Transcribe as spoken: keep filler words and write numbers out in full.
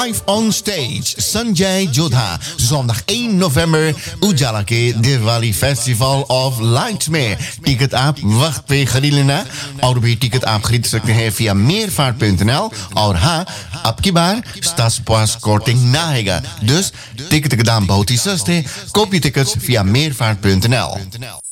Live on stage, Sanjay Jodha. Zondag één november, Ujala के Diwali festival of lights में टिकट आप वक्त पे खरीद लेना और भी टिकट आप खरीद सकते हैं via meervaart punt n l और हाँ अब की बार Stadspoort korting ना आएगा, dus टिकट के दाम बहुत ही सस्ते. Koop je tickets via meervaart punt n l.